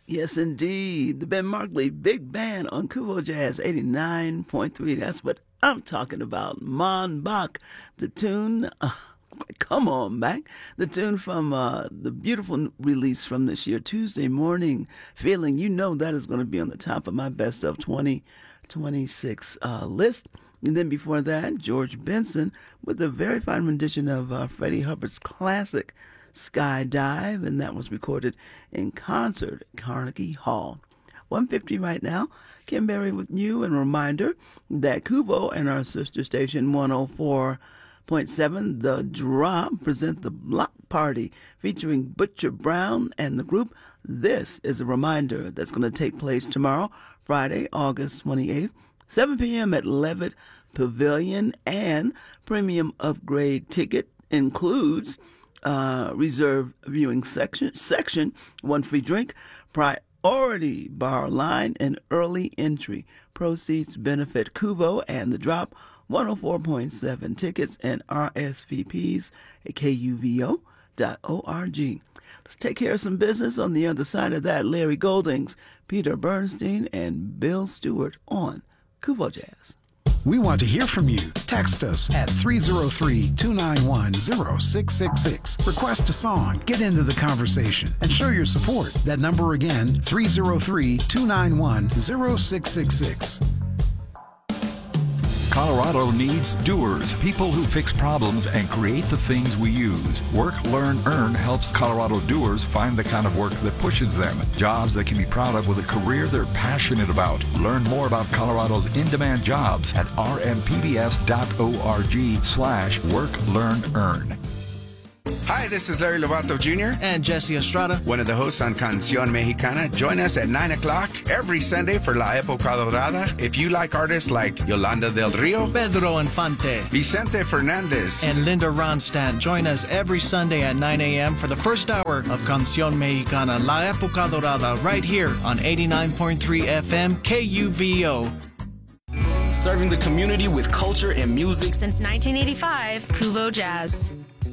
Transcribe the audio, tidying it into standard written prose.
Yes, indeed. The Ben Markley Big Band on Kuvo Jazz 89.3. That's what I'm talking about. Mon Bach, the tune. Come on back. The tune from the beautiful release from this year, Tuesday Morning Feeling. You know that is going to be on the top of my best of 2026 list. And then before that, George Benson with a very fine rendition of Freddie Hubbard's classic Skydive, and that was recorded in concert at Carnegie Hall. 150 right now. Kim Berry with you, and a reminder that Kubo and our sister station 104.7 The Drop present the Block Party featuring Butcher Brown and the group. This is a reminder that's going to take place tomorrow, Friday, August 28th, 7 p.m. at Levitt Pavilion, and premium upgrade ticket includes reserve viewing section, one free drink, priority bar line, and early entry. Proceeds benefit Kubo and the Drop. 104.7 tickets and RSVPs at kuvo.org. Let's take care of some business. On the other side of that, Larry Goldings, Peter Bernstein, and Bill Stewart on Kubo Jazz. We want to hear from you. Text us at 303-291-0666. Request a song, get into the conversation, and show your support. That number again, 303-291-0666. Colorado needs doers, people who fix problems and create the things we use. Work, Learn, Earn helps Colorado doers find the kind of work that pushes them. Jobs they can be proud of with a career they're passionate about. Learn more about Colorado's in-demand jobs at rmpbs.org/work, learn, earn. Hi, this is Larry Lovato Jr. and Jesse Estrada, one of the hosts on Canción Mexicana. Join us at 9 o'clock every Sunday for La Época Dorada. If you like artists like Yolanda del Rio, Pedro Infante, Vicente Fernandez, and Linda Ronstadt, join us every Sunday at 9 a.m. for the first hour of Canción Mexicana, La Época Dorada, right here on 89.3 FM KUVO. Serving the community with culture and music since 1985, Kuvo Jazz.